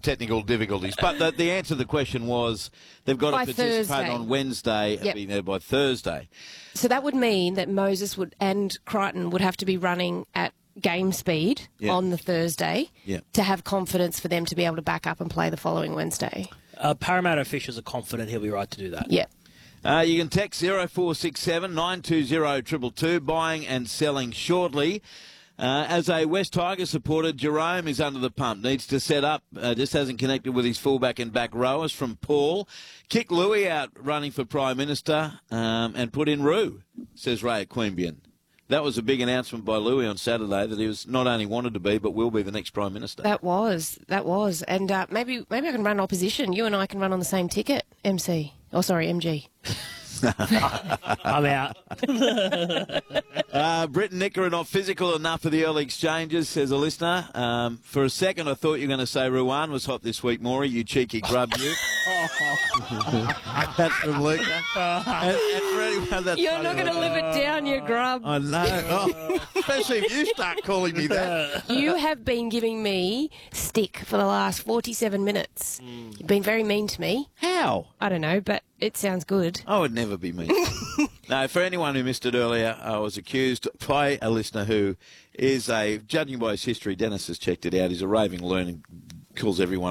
technical difficulties. But the answer to the question was they've got By to participate Thursday. on Wednesday and be there by Thursday. So that would mean that Moses and Crichton would have to be running at game speed on the Thursday to have confidence for them to be able to back up and play the following Wednesday. Parramatta officials are confident he'll be right to do that. Yeah. You can text 0467 920 222, buying and selling shortly. As a West Tiger supporter, Jerome is under the pump. Needs to set up. Just hasn't connected with his fullback and back rowers from Paul. Kick Louis out running for Prime Minister and put in Roo, says Ray at Queanbeyan. That was a big announcement by Louis on Saturday that he was not only wanted to be, but will be the next Prime Minister. That was. And maybe I can run opposition. You and I can run on the same ticket, MC. Oh, sorry, MG. I'm out. Britt and Nick are not physical enough for the early exchanges, says a listener. For a second, I thought you were going to say Ruan was hot this week, Maury, you cheeky grub, you. That's from Luca. And for anyone that's You're not going to live it down, you grub. I know. Oh, especially if you start calling me that. You have been giving me stick for the last 47 minutes. You've been very mean to me. How? I don't know, but it sounds good. I would never be mean. No, for anyone who missed it earlier, I was accused by a listener who is judging by his history, Dennis has checked it out, he's a raving loon and calls everyone